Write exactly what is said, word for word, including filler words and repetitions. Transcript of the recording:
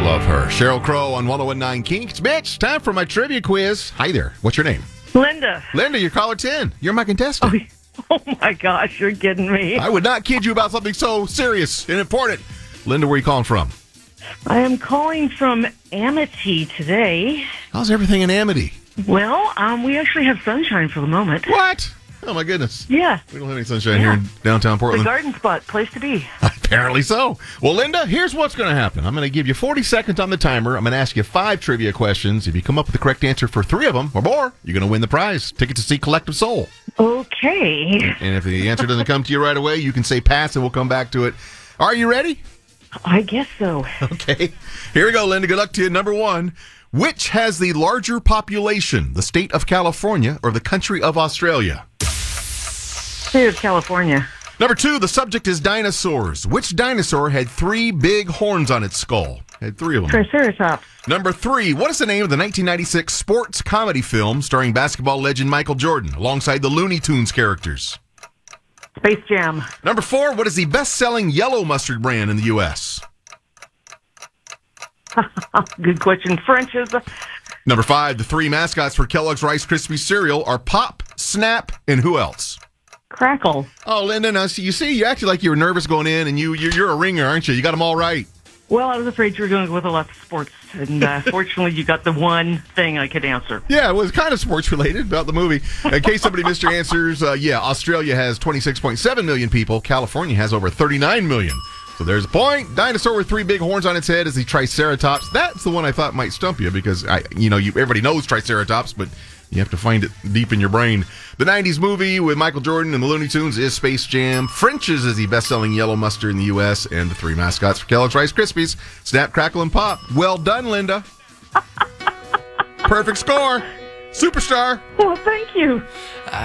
Love her. Sheryl Crow on one oh one point nine Kinks. Mitch, time for my trivia quiz. Hi there. What's your name? Linda. Linda, you're caller ten. You're my contestant. Oh, oh my gosh, you're kidding me. I would not kid you about something so serious and important. Linda, where are you calling from? I am calling from Amity today. How's everything in Amity? Well, um, we actually have sunshine for the moment. What? Oh, my goodness. Yeah. We don't have any sunshine Yeah. here in downtown The Portland. garden spot, place to be. Apparently so. Well, Linda, here's what's going to happen. I'm going to give you forty seconds on the timer. I'm going to ask you five trivia questions. If you come up with the correct answer for three of them or more, you're going to win the prize. Ticket to see Collective Soul. Okay. And if the answer doesn't come to you right away, you can say pass and we'll come back to it. Are you ready? I guess so. Okay. Here we go, Linda. Good luck to you. Number one. Which has the larger population, the state of California or the country of Australia? State of California. Number two, the subject is dinosaurs. Which dinosaur had three big horns on its skull? Had three of them. Triceratops. Number three, what is the name of the nineteen ninety-six sports comedy film starring basketball legend Michael Jordan alongside the Looney Tunes characters? Space Jam. Number four, what is the best-selling yellow mustard brand in the U S? Good question. French's. Number five, the three mascots for Kellogg's Rice Krispies cereal are Pop, Snap, and who else? Crackle. Oh, Linda, now see, you see, you acted like you were nervous going in, and you, you're, you're a ringer, aren't you? You got them all right. Well, I was afraid you were going with a lot of sports, and uh, fortunately, you got the one thing I could answer. Yeah, it was kind of sports related about the movie. In case somebody missed your answers, uh, yeah, Australia has twenty-six point seven million people. California has over thirty-nine million. So there's a point. Dinosaur with three big horns on its head is the Triceratops. That's the one I thought might stump you because I, you know, you everybody knows Triceratops, but you have to find it deep in your brain. The nineties movie with Michael Jordan and the Looney Tunes is Space Jam. French's is the best-selling yellow mustard in the U S, and the three mascots for Kellogg's Rice Krispies, Snap, Crackle, and Pop. Well done, Linda. Perfect score. Superstar. Well, thank you.